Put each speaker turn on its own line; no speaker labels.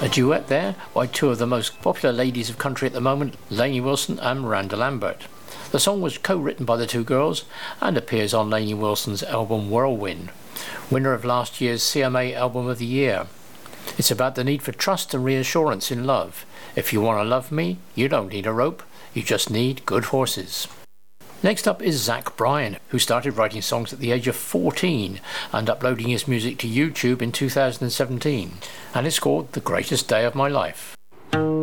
A duet there by two of the most popular ladies of country at the moment, Lainey Wilson and Miranda Lambert. The song was co-written by the two girls and appears on Lainey Wilson's album Whirlwind, winner of last year's CMA Album of the Year. It's about the need for trust and reassurance in love. If you want to love me, you don't need a rope, you just need good horses. Next up is Zach Bryan, who started writing songs at the age of 14 and uploading his music to YouTube in 2017, and it's called The Greatest Day of My Life.